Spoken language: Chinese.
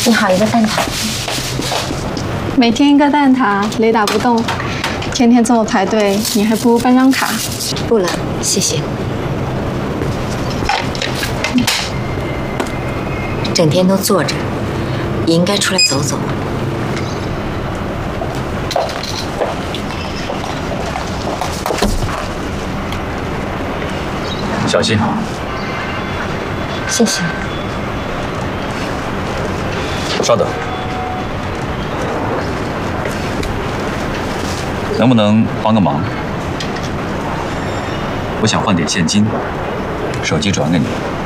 你好一个蛋挞。 每天一个蛋挞，雷打不动。天天这么排队，你还不如办张卡。 不了，谢谢。整天都坐着，也应该出来走走。 小心。 谢谢。 稍等，能不能帮个忙？我想换点现金，手机转给你。